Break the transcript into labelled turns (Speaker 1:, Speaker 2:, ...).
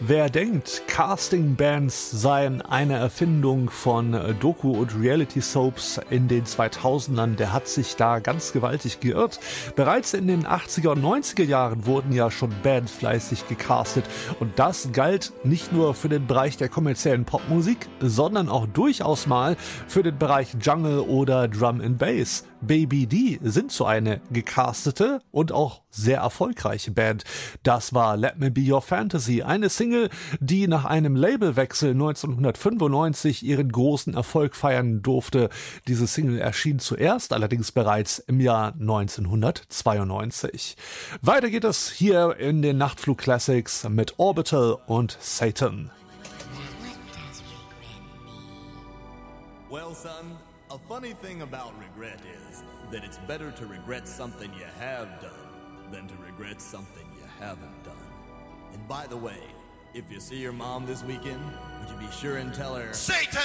Speaker 1: Wer denkt, Casting-Bands seien eine Erfindung von Doku- und Reality-Soaps in den 2000ern, der hat sich da ganz gewaltig geirrt. Bereits in den 80er und 90er Jahren wurden ja schon Bands fleißig gecastet und das galt nicht nur für den Bereich der kommerziellen Popmusik, sondern auch durchaus mal für den Bereich Jungle oder Drum and Bass. Baby D sind so eine gecastete und auch sehr erfolgreiche Band. Das war Let Me Be Your Fantasy, eine Single, die nach einem Labelwechsel 1995 ihren großen Erfolg feiern durfte. Diese Single erschien zuerst allerdings bereits im Jahr 1992. Weiter geht es hier in den Nachtflug Classics mit Orbital und Satan.
Speaker 2: Well, son, a funny thing about regret is that it's better to regret something you have done than to regret something you haven't done. And by the way, if you see your mom this weekend, would you be sure and tell her,
Speaker 3: Satan!